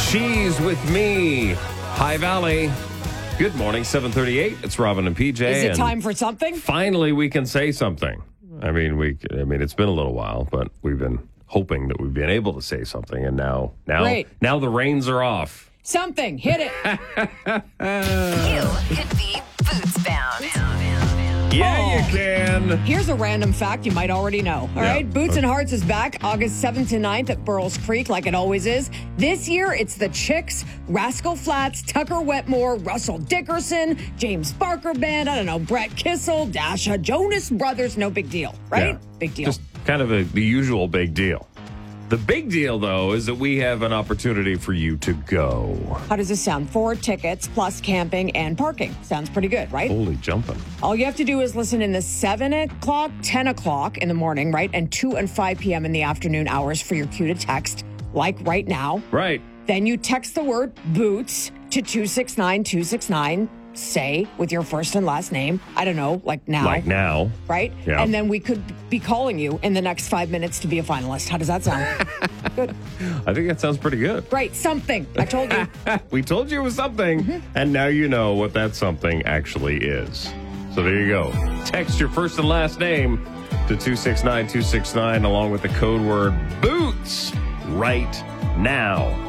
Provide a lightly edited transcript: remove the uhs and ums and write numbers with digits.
She's with me. High Valley. Good morning, 7:38. It's Robin and PJ. Is it time for something? Finally, we can say something. I mean, it's been a little while, but we've been hoping that we've been able to say something, and now the reins are off. Something. Hit it. You could be boots bound. Yeah, you can. Here's a random fact you might already know. All right. Boots and Hearts is back August 7th to 9th at Burroughs Creek, like it always is. This year, it's the Chicks, Rascal Flatts, Tucker Wetmore, Russell Dickerson, James Barker Band, Brett Kissel, Dasha, Jonas Brothers. No big deal, right? Yeah. Big deal. Just kind of the usual big deal. The big deal, though, is that we have an opportunity for you to go. How does this sound? 4 tickets plus camping and parking. Sounds pretty good, right? Holy jumping. All you have to do is listen in the 7 o'clock, 10 o'clock in the morning, right? And 2 and 5 p.m. in the afternoon hours for your cue to text, like right now. Right. Then you text the word boots to 269-269. Say with your first and last name. I don't know, like now. Like now. Right? Yeah. And then we could be calling you in the next 5 minutes to be a finalist. How does that sound? Good. I think that sounds pretty good. Great. Something. I told you. We told you it was something, and now you know what that something actually is. So there you go. Text your first and last name to 269-269 along with the code word BOOTS right now.